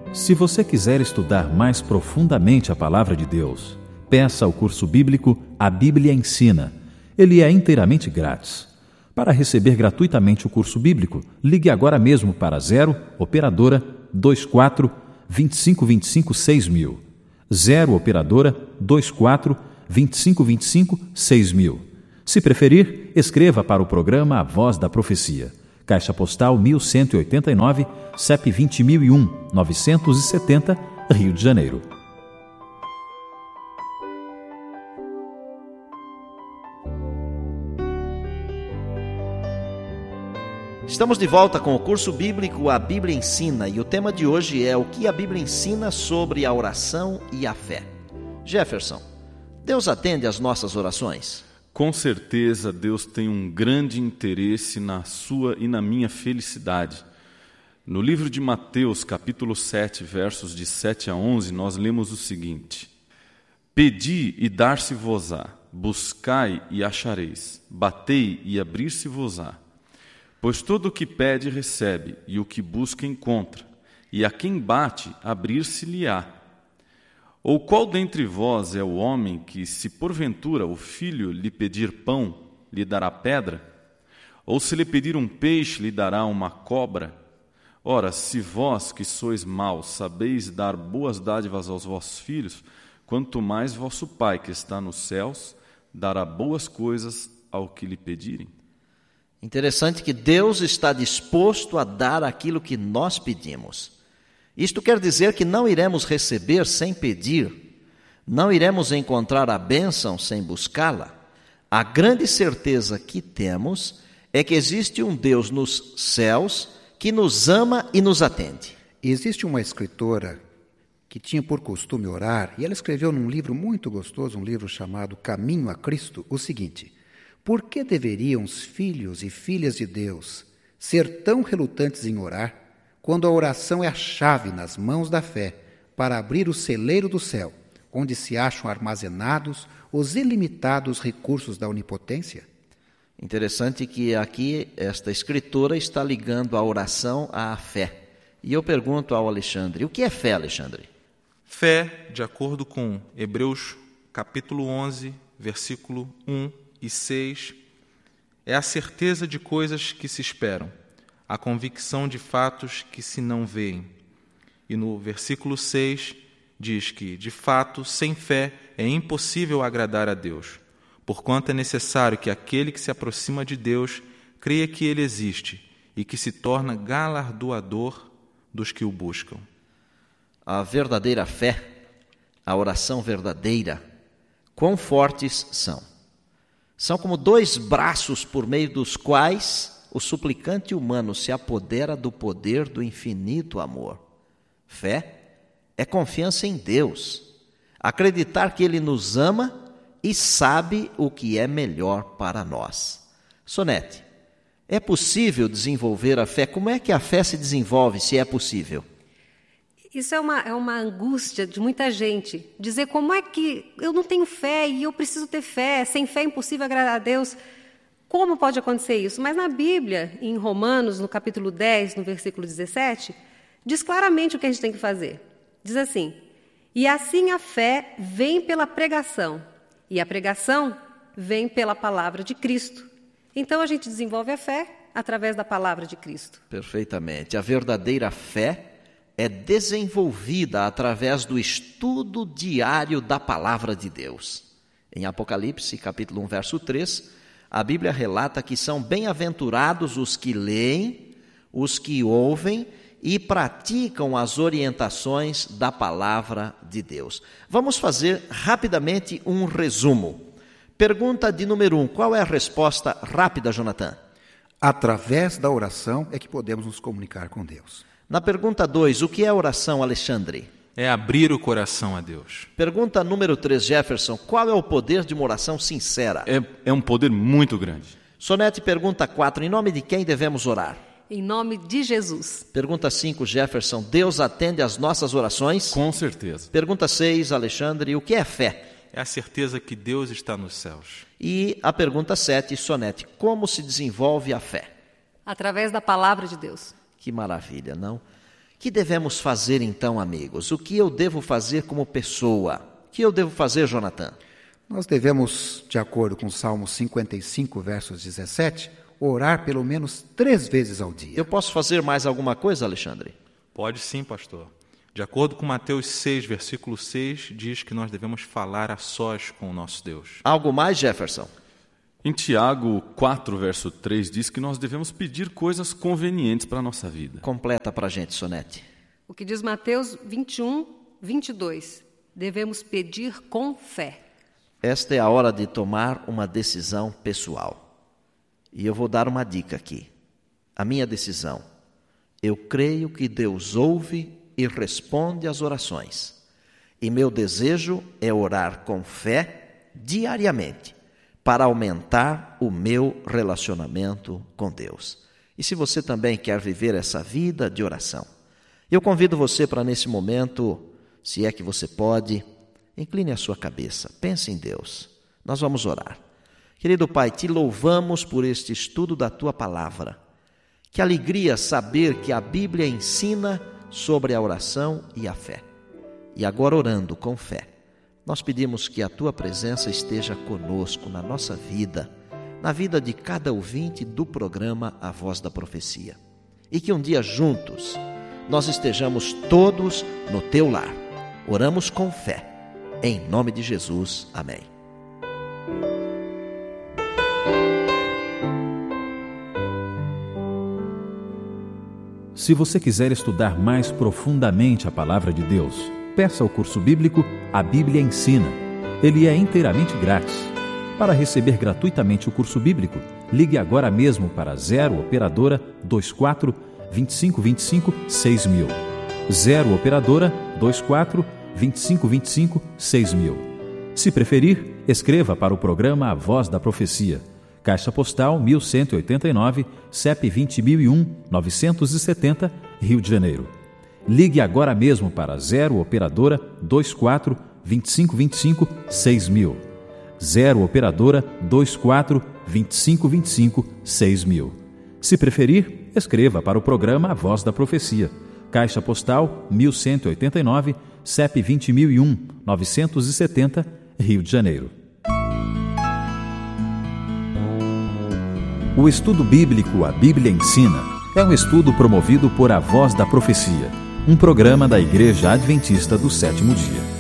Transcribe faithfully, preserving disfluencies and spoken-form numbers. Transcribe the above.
Se você quiser estudar mais profundamente a Palavra de Deus, peça ao curso bíblico A Bíblia Ensina. Ele é inteiramente grátis. Para receber gratuitamente o curso bíblico, ligue agora mesmo para zero operadora vinte e quatro, vinte e cinco, vinte e cinco, seis mil. zero operadora vinte e quatro, vinte e cinco, vinte e cinco, seis mil. Se preferir, escreva para o programa A Voz da Profecia. Caixa Postal mil cento e oitenta e nove, C E P vinte mil e um, novecentos e setenta, Rio de Janeiro. Estamos de volta com o curso bíblico A Bíblia Ensina e o tema de hoje é o que a Bíblia ensina sobre a oração e a fé. Jefferson, Deus atende às nossas orações? Com certeza Deus tem um grande interesse na sua e na minha felicidade. No livro de Mateus, capítulo sete, versos de sete a onze, nós lemos o seguinte: Pedi e dar-se-vos-á, buscai e achareis, batei e abrir-se-vos-á. Pois todo o que pede recebe, e o que busca encontra, e a quem bate abrir-se-lhe-á. Ou qual dentre vós é o homem que, se porventura o filho lhe pedir pão, lhe dará pedra? Ou se lhe pedir um peixe, lhe dará uma cobra? Ora, se vós, que sois maus, sabeis dar boas dádivas aos vossos filhos, quanto mais vosso Pai, que está nos céus, dará boas coisas ao que lhe pedirem. Interessante que Deus está disposto a dar aquilo que nós pedimos. Isto quer dizer que não iremos receber sem pedir, não iremos encontrar a bênção sem buscá-la. A grande certeza que temos é que existe um Deus nos céus que nos ama e nos atende. Existe uma escritora que tinha por costume orar, e ela escreveu num livro muito gostoso, um livro chamado Caminho a Cristo, o seguinte: por que deveriam os filhos e filhas de Deus ser tão relutantes em orar, quando a oração é a chave nas mãos da fé para abrir o celeiro do céu, onde se acham armazenados os ilimitados recursos da onipotência? Interessante que aqui esta escritora está ligando a oração à fé. E eu pergunto ao Alexandre, o que é fé, Alexandre? Fé, de acordo com Hebreus capítulo onze, versículo um e seis, é a certeza de coisas que se esperam, a convicção de fatos que se não veem. E no versículo seis diz que, de fato, sem fé é impossível agradar a Deus, porquanto é necessário que aquele que se aproxima de Deus creia que Ele existe e que se torna galardoador dos que o buscam. A verdadeira fé, a oração verdadeira, quão fortes são? São como dois braços por meio dos quais o suplicante humano se apodera do poder do infinito amor. Fé é confiança em Deus, acreditar que Ele nos ama e sabe o que é melhor para nós. Sonete, é possível desenvolver a fé? Como é que a fé se desenvolve, se é possível? Isso é uma, é uma angústia de muita gente. Dizer como é que eu não tenho fé e eu preciso ter fé, sem fé é impossível agradar a Deus. Como pode acontecer isso? Mas na Bíblia, em Romanos, no capítulo dez, no versículo dezessete, diz claramente o que a gente tem que fazer. Diz assim: e assim a fé vem pela pregação, e a pregação vem pela palavra de Cristo. Então a gente desenvolve a fé através da palavra de Cristo. Perfeitamente. A verdadeira fé é desenvolvida através do estudo diário da palavra de Deus. Em Apocalipse, capítulo um, verso três, a Bíblia relata que são bem-aventurados os que leem, os que ouvem e praticam as orientações da palavra de Deus. Vamos fazer rapidamente um resumo. Pergunta de número um, qual é a resposta rápida, Jonathan? Através da oração é que podemos nos comunicar com Deus. Na pergunta dois, o que é oração, Alexandre? É abrir o coração a Deus. Pergunta número três, Jefferson, qual é o poder de uma oração sincera? É, é um poder muito grande. Sonete, pergunta quatro, em nome de quem devemos orar? Em nome de Jesus. Pergunta cinco, Jefferson, Deus atende às nossas orações? Com certeza. Pergunta seis, Alexandre, o que é fé? É a certeza que Deus está nos céus. E a pergunta sete, Sonete, como se desenvolve a fé? Através da palavra de Deus. Que maravilha, não? Que devemos fazer então, amigos? O que eu devo fazer como pessoa? O que eu devo fazer, Jonathan? Nós devemos, de acordo com o Salmo cinquenta e cinco, versos dezessete, orar pelo menos três vezes ao dia. Eu posso fazer mais alguma coisa, Alexandre? Pode sim, pastor. De acordo com Mateus seis, versículo seis, diz que nós devemos falar a sós com o nosso Deus. Algo mais, Jefferson? Em Tiago quatro, verso três, diz que nós devemos pedir coisas convenientes para a nossa vida. Completa para a gente, Sonete. O que diz Mateus vinte e um, vinte e dois. Devemos pedir com fé. Esta é a hora de tomar uma decisão pessoal. E eu vou dar uma dica aqui. A minha decisão. Eu creio que Deus ouve e responde às orações. E meu desejo é orar com fé diariamente para aumentar o meu relacionamento com Deus. E se você também quer viver essa vida de oração, eu convido você para nesse momento, se é que você pode, incline a sua cabeça, pense em Deus. Nós vamos orar. Querido Pai, te louvamos por este estudo da Tua Palavra. Que alegria saber que a Bíblia ensina sobre a oração e a fé. E agora, orando com fé, nós pedimos que a Tua presença esteja conosco na nossa vida, na vida de cada ouvinte do programa A Voz da Profecia. E que um dia juntos nós estejamos todos no Teu lar. Oramos com fé. Em nome de Jesus. Amém. Se você quiser estudar mais profundamente a Palavra de Deus, peça o curso bíblico A Bíblia Ensina. Ele é inteiramente grátis. Para receber gratuitamente o curso bíblico, ligue agora mesmo para zero Operadora vinte e quatro, vinte e cinco vinte e cinco, seis mil. zero Operadora vinte e quatro, vinte e cinco vinte e cinco, seis mil. Se preferir, escreva para o programa A Voz da Profecia. Caixa Postal mil cento e oitenta e nove, C E P vinte mil e um, novecentos e setenta, Rio de Janeiro. Ligue agora mesmo para zero Operadora vinte e quatro, vinte e cinco vinte e cinco, seis mil. zero Operadora vinte e quatro, vinte e cinco vinte e cinco, seis mil. Se preferir, escreva para o programa A Voz da Profecia. Caixa Postal mil cento e oitenta e nove, C E P vinte mil e um, novecentos e setenta, Rio de Janeiro. O estudo bíblico A Bíblia Ensina é um estudo promovido por A Voz da Profecia, um programa da Igreja Adventista do Sétimo Dia.